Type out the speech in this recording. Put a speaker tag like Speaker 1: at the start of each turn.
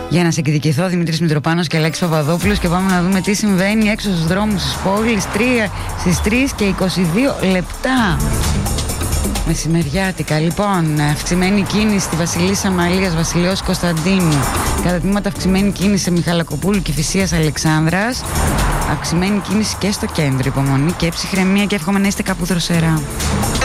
Speaker 1: Για να σε εκδικηθώ, Δημήτρης Μητροπάνος και Αλέξης Παπαδόπουλος, και πάμε να δούμε τι συμβαίνει έξω στους δρόμους της πόλης. Στις 3 και 22 λεπτά. Μεσημεριάτικα. Λοιπόν, αυξημένη κίνηση στη Βασιλίσσα Μαλίας, Βασιλέως Κωνσταντίνου. Κατά τμήματα αυξημένη κίνηση σε Μιχαλακοπούλου και Φυσίας Αλεξάνδρας. Αυξημένη κίνηση και στο κέντρο. Υπομονή και ψυχραιμία και εύχομαι να είστε κάπου δροσερά.